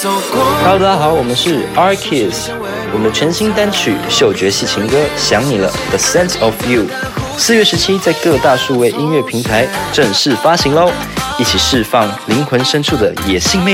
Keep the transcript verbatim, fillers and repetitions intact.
Hello， 大家好，我们是 R-Kiss， 我们的全新单曲嗅觉系情歌《想你了》The Sense of You， 四月十七在各大数位音乐平台正式发行喽！一起释放灵魂深处的野性魅力。